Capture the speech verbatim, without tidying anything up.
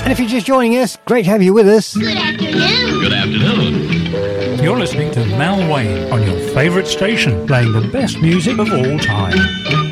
And if you're just joining us, great to have you with us. Good afternoon. Good afternoon. You're listening to Mal Wayne on your favourite station, playing the best music of all time.